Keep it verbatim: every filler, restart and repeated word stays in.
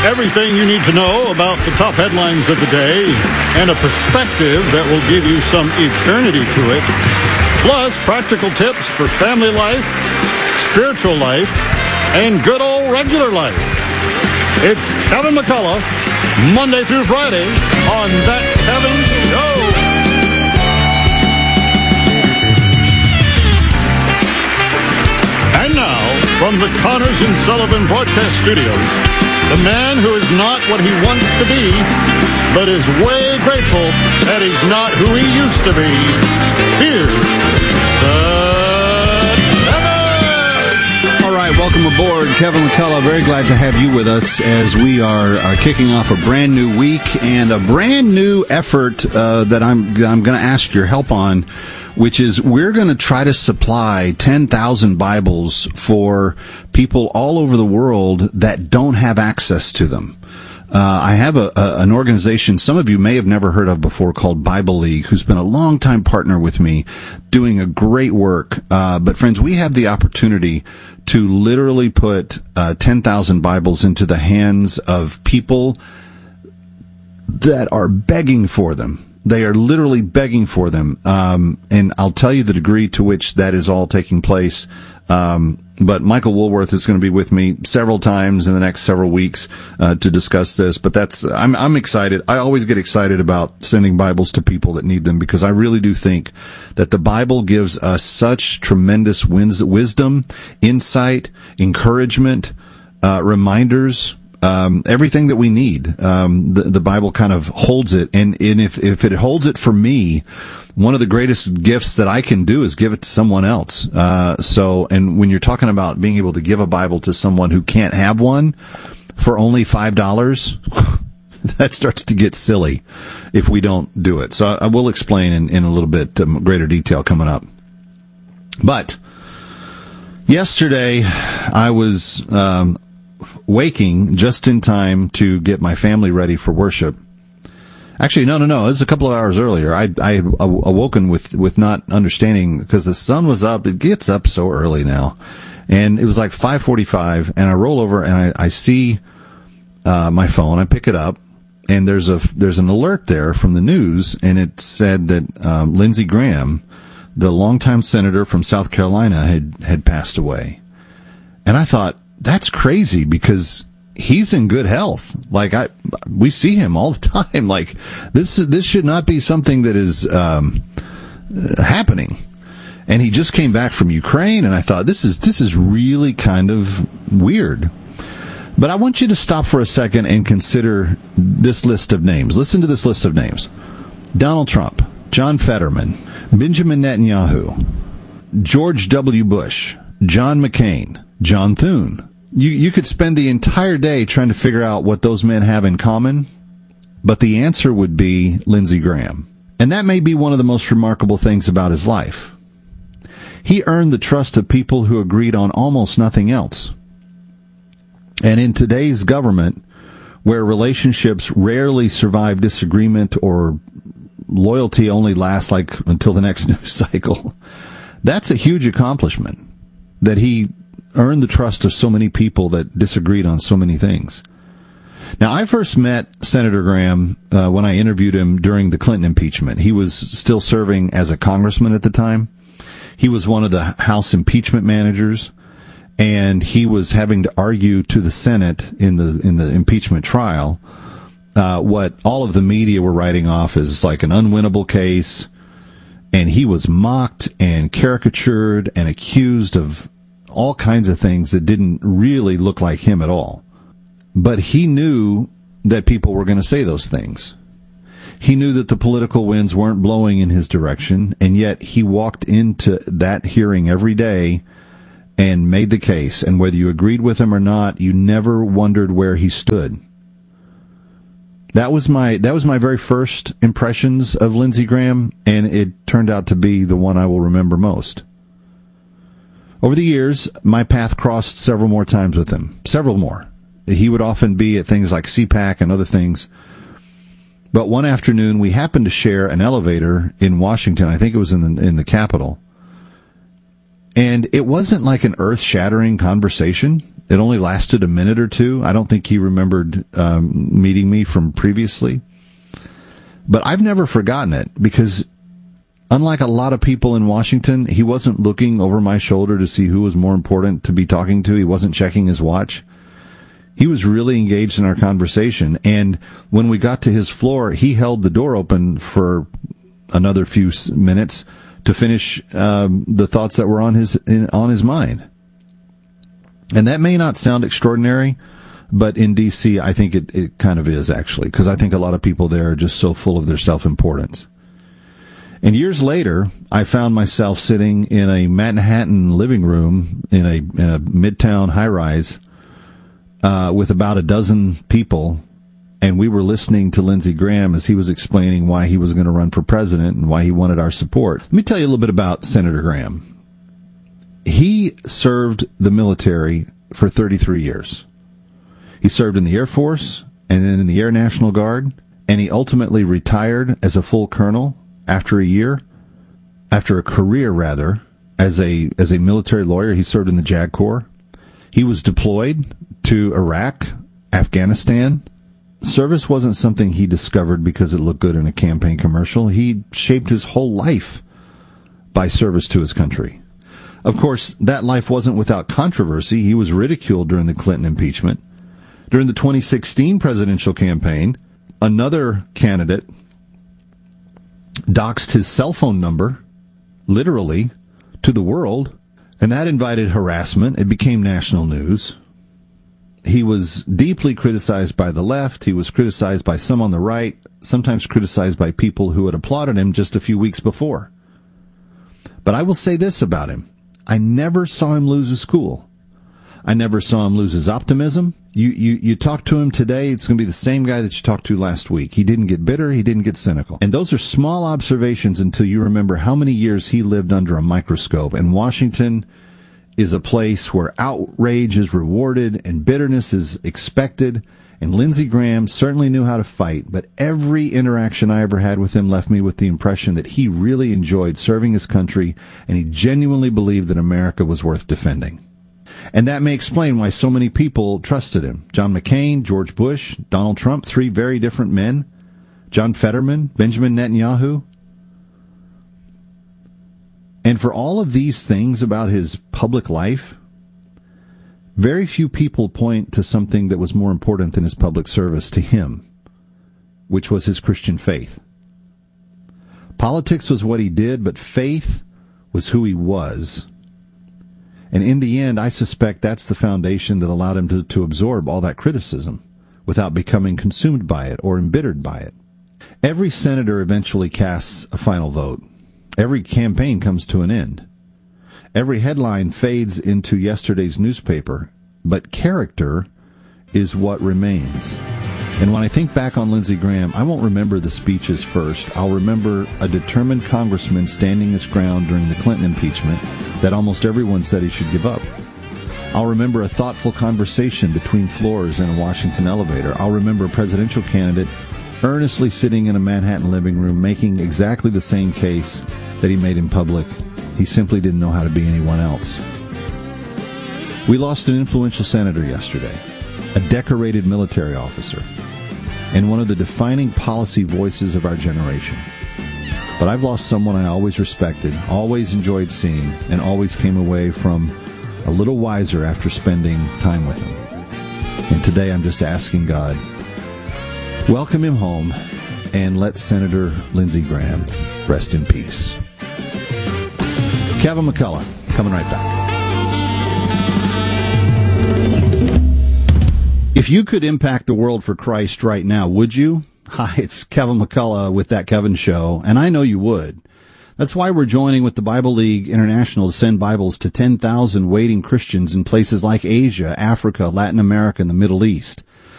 Everything you need to know about the top headlines of the day and a perspective that will give you some eternity to it. Plus, practical tips for family life, spiritual life, and good old regular life. It's Kevin McCullough, Monday through Friday on That Kevin Show. And now, from the Connors and Sullivan Broadcast Studios, the man who is not what he wants to be, but is way grateful that he's not who he used to be. Here's the Kevin! All right, welcome aboard, Kevin McCullough. Very glad to have you with us as we are, are kicking off a brand new week and a brand new effort uh, that I'm, I'm going to ask your help on, which is we're going to try to supply ten thousand Bibles for people all over the world that don't have access to them. Uh, I have a, a, an organization some of you may have never heard of before called Bible League, who's been a longtime partner with me, doing a great work. Uh, but friends, we have the opportunity to literally put uh, ten thousand Bibles into the hands of people that are begging for them. They are literally begging for them. Um, and I'll tell you the degree to which that is all taking place. Um, but Michael Woolworth is going to be with me several times in the next several weeks, uh, to discuss this. But that's, I'm, I'm excited. I always get excited about sending Bibles to people that need them because I really do think that the Bible gives us such tremendous wins, wisdom, insight, encouragement, uh, reminders, Um, everything that we need. Um, the, the Bible kind of holds it. And, and if, if it holds it for me, one of the greatest gifts that I can do is give it to someone else. Uh, so, and when you're talking about being able to give a Bible to someone who can't have one for only five dollars, that starts to get silly if we don't do it. So I, I will explain in, in a little bit um, greater detail coming up. But yesterday I was, um, waking just in time to get my family ready for worship. Actually, no, no, no. It was a couple of hours earlier. I, I had awoken with, with not understanding because the sun was up. It gets up so early now. And it was like five forty-five and I roll over and I, I see, uh, my phone. I pick it up and there's a, there's an alert there from the news and it said that, um, Lindsey Graham, the longtime senator from South Carolina, had, had passed away. And I thought, that's crazy because he's in good health. Like I, we see him all the time. Like this, this should not be something that is, um, happening. And he just came back from Ukraine and I thought this is, this is really kind of weird. But I want you to stop for a second and consider this list of names. Listen to this list of names. Donald Trump, John Fetterman, Benjamin Netanyahu, George W. Bush, John McCain, John Thune. You, you could spend the entire day trying to figure out what those men have in common, but the answer would be Lindsey Graham. And that may be one of the most remarkable things about his life. He earned the trust of people who agreed on almost nothing else. And in today's government, where relationships rarely survive disagreement or loyalty only lasts like until the next news cycle, that's a huge accomplishment that he earned the trust of so many people that disagreed on so many things. Now, I first met Senator Graham uh, when I interviewed him during the Clinton impeachment. He was still serving as a congressman at the time. He was one of the House impeachment managers, and he was having to argue to the Senate in the in the impeachment trial uh, what all of the media were writing off as like an unwinnable case, and he was mocked and caricatured and accused of all kinds of things that didn't really look like him at all. But he knew that people were going to say those things. He knew that the political winds weren't blowing in his direction, and yet he walked into that hearing every day and made the case. And whether you agreed with him or not, you never wondered where he stood. That was my that was my very first impressions of Lindsey Graham, and it turned out to be the one I will remember most. Over the years, my path crossed several more times with him. Several more. He would often be at things like C PAC and other things. But one afternoon, we happened to share an elevator in Washington. I think it was in the, in the Capitol. And it wasn't like an earth-shattering conversation. It only lasted a minute or two. I don't think he remembered um, meeting me from previously. But I've never forgotten it because unlike a lot of people in Washington, he wasn't looking over my shoulder to see who was more important to be talking to. He wasn't checking his watch. He was really engaged in our conversation. And when we got to his floor, he held the door open for another few minutes to finish um, the thoughts that were on his in, on his mind. And that may not sound extraordinary, but in D C, I think it, it kind of is, actually, because I think a lot of people there are just so full of their self-importance. And years later, I found myself sitting in a Manhattan living room in a, in a midtown high-rise uh, with about a dozen people, and we were listening to Lindsey Graham as he was explaining why he was going to run for president and why he wanted our support. Let me tell you a little bit about Senator Graham. He served the military for thirty-three years. He served in the Air Force and then in the Air National Guard, and he ultimately retired as a full colonel after a year, after a career, rather, as a as a military lawyer. He served in the JAG Corps. He was deployed to Iraq, Afghanistan. Service wasn't something he discovered because it looked good in a campaign commercial. He shaped his whole life by service to his country. Of course, that life wasn't without controversy. He was ridiculed during the Clinton impeachment. During the twenty sixteen presidential campaign, another candidate doxed his cell phone number, literally, to the world, and that invited harassment. It became national news. He was deeply criticized by the left. He was criticized by some on the right, sometimes criticized by people who had applauded him just a few weeks before. But I will say this about him. I never saw him lose his cool. I never saw him lose his optimism. You, you, you talk to him today, it's going to be the same guy that you talked to last week. He didn't get bitter. He didn't get cynical. And those are small observations until you remember how many years he lived under a microscope. And Washington is a place where outrage is rewarded and bitterness is expected. And Lindsey Graham certainly knew how to fight, but every interaction I ever had with him left me with the impression that he really enjoyed serving his country, and he genuinely believed that America was worth defending. And that may explain why so many people trusted him. John McCain, George Bush, Donald Trump, three very different men. John Fetterman, Benjamin Netanyahu. And for all of these things about his public life, very few people point to something that was more important than his public service to him, which was his Christian faith. Politics was what he did, but faith was who he was. And in the end, I suspect that's the foundation that allowed him to, to absorb all that criticism without becoming consumed by it or embittered by it. Every senator eventually casts a final vote. Every campaign comes to an end. Every headline fades into yesterday's newspaper, but character is what remains. And when I think back on Lindsey Graham, I won't remember the speeches first. I'll remember a determined congressman standing his ground during the Clinton impeachment that almost everyone said he should give up. I'll remember a thoughtful conversation between floors in a Washington elevator. I'll remember a presidential candidate earnestly sitting in a Manhattan living room making exactly the same case that he made in public. He simply didn't know how to be anyone else. We lost an influential senator yesterday, a decorated military officer, and one of the defining policy voices of our generation. But I've lost someone I always respected, always enjoyed seeing, and always came away from a little wiser after spending time with him. And today I'm just asking God, welcome him home, and let Senator Lindsey Graham rest in peace. Kevin McCullough, coming right back. If you could impact the world for Christ right now, would you? Hi, it's Kevin McCullough with That Kevin Show, and I know you would. That's why we're joining with the Bible League International to send Bibles to ten thousand waiting Christians in places like Asia, Africa, Latin America, and the Middle East.